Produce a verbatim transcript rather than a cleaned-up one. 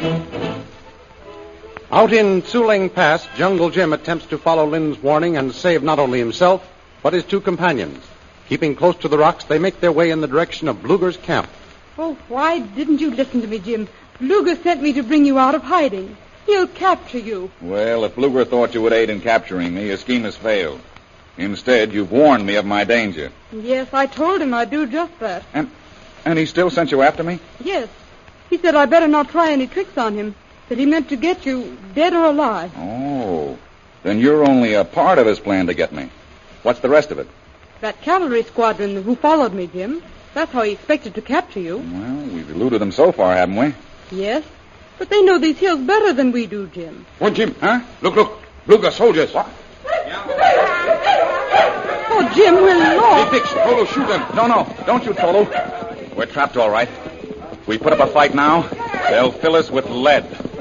Out in Tsuling Pass, Jungle Jim attempts to follow Lin's warning and save not only himself, but his two companions. Keeping close to the rocks, they make their way in the direction of Bluger's camp. Oh, why didn't you listen to me, Jim? Bluger sent me to bring you out of hiding. He'll capture you. Well, if Bluger thought you would aid in capturing me, his scheme has failed. Instead, you've warned me of my danger. Yes, I told him I'd do just that. And and he still sent you after me? Yes. He said I better not try any tricks on him, that he meant to get you, dead or alive. Oh, then you're only a part of his plan to get me. What's the rest of it? That cavalry squadron who followed me, Jim. That's how he expected to capture you. Well, we've eluded them so far, haven't we? Yes, but they know these hills better than we do, Jim. What, Jim? Huh? Look, look. Bluger soldiers. What? Oh, Jim, we're lost. Hey, Dix, Tolo, shoot them. No, no, don't you, Tolo. We're trapped all right. If we put up a fight now, they'll fill us with lead.